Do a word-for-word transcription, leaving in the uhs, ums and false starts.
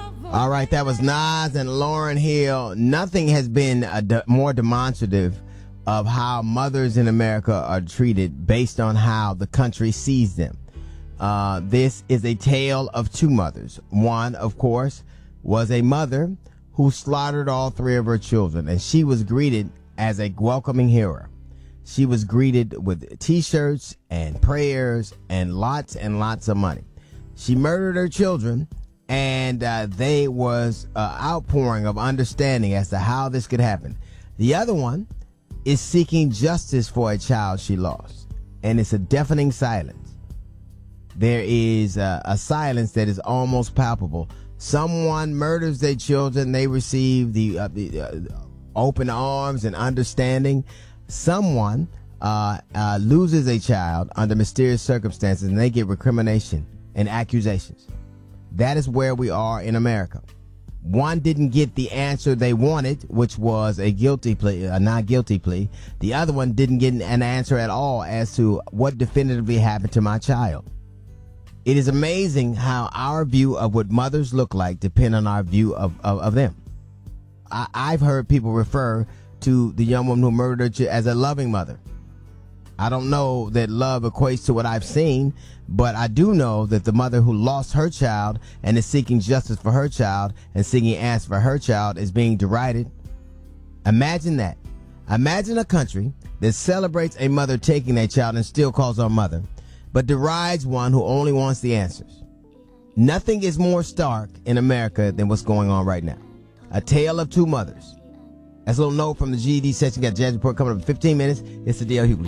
All right, that was Nas and Lauryn Hill. Nothing has been a de- more demonstrative of how mothers in America are treated based on how the country sees them. Uh, this is a tale of two mothers. One, of course, was a mother who slaughtered all three of her children, and she was greeted as a welcoming hero. She was greeted with t-shirts and prayers and lots and lots of money. She murdered her children, and uh, they was an outpouring of understanding as to how this could happen. The other one is seeking justice for a child she lost, and it's a deafening silence. There is a, a silence that is almost palpable. Someone murders their children, they receive the, uh, the uh, open arms and understanding. Someone uh, uh, loses a child under mysterious circumstances, and they get recrimination and accusations. That is where we are in America. One didn't get the answer they wanted, which was a guilty plea, a not guilty plea. The other one didn't get an answer at all as to what definitively happened to my child. It is amazing how our view of what mothers look like depend on our view of, of, of them. I, I've heard people refer to the young woman who murdered her child as a loving mother. I don't know that love equates to what I've seen, but I do know that the mother who lost her child and is seeking justice for her child and seeking answers for her child is being derided. Imagine that. Imagine a country that celebrates a mother taking a child and still calls her mother, but derides one who only wants the answers. Nothing is more stark in America than what's going on right now. A tale of two mothers. That's a little note from the G E D section. Got Jazz Report coming up in fifteen minutes. It's the D L Hughley